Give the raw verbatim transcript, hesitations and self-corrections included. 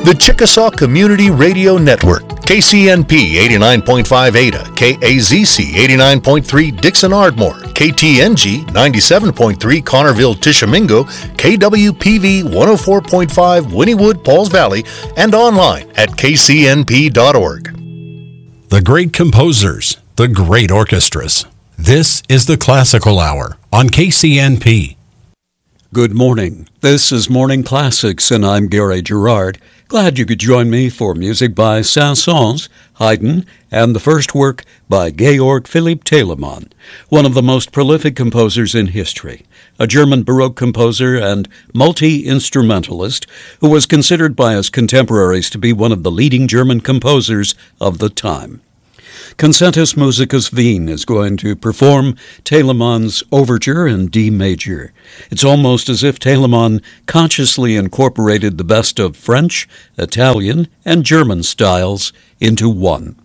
The Chickasaw Community Radio Network, K C N P eighty-nine point five Ada, K A Z C eighty-nine point three Dixon Ardmore, K T N G ninety-seven point three Connerville Tishomingo, K W P V one oh four point five Wynnewood Pauls Valley, and online at k c n p dot org. The great composers, the great orchestras. This is the Classical Hour on K C N P. Good morning. This is Morning Classics, and I'm Gary Gerard. Glad you could join me for music by Saint-Saëns, Haydn, and the first work by Georg Philipp Telemann, one of the most prolific composers in history, a German Baroque composer and multi-instrumentalist who was considered by his contemporaries to be one of the leading German composers of the time. Concertus Musicus Wien is going to perform Telemann's Overture in D major. It's almost as if Telemann consciously incorporated the best of French, Italian, and German styles into one.